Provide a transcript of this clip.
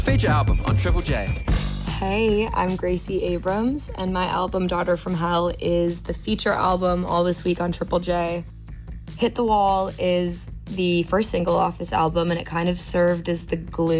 Feature album on Triple J. Hey, I'm Gracie Abrams, and my album Daughter from Hell is the feature album all this week on Triple J. Hit the Wall is the first single off this album, and it kind of served as the glue